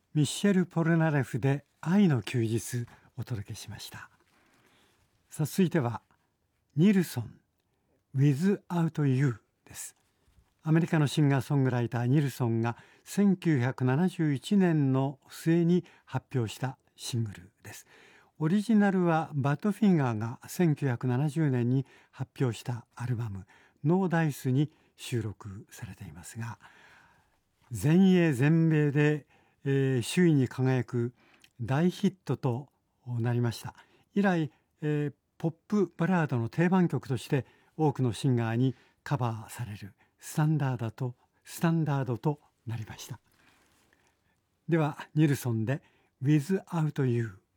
ミッシェル・ポルナレフで愛の休日お届けしました。さあ続いてはニルソン Without You です。アメリカのシンガーソングライターニルソンが1971年の末に発表したシングルです。オリジナルはバッドフィンガーが1970年に発表したアルバムノーダイスに収録されていますが、全英全米で、首位に輝く大ヒットとなりました。以来、ポップバラードの定番曲として多くのシンガーにカバーされるスタンダードとなりました。ではニルソンで Without You